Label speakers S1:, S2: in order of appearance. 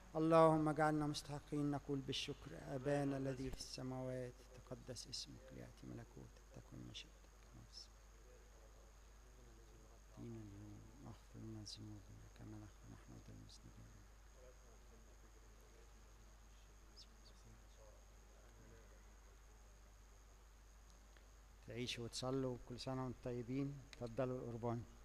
S1: اللهم اجعلنا مستحقين نقول بالشكر: أبانا الذي في السماوات، تقدس اسمك، ليأتي ملكوتك، تكن مشيئتك كما في السماء. ادينا اليوم، اغفر لنا ذنوبنا كما نغفر نحن أيضا المذنبين. تعيشوا وتصلوا، كل سنة وانتم طيبين. تفضلوا القربان.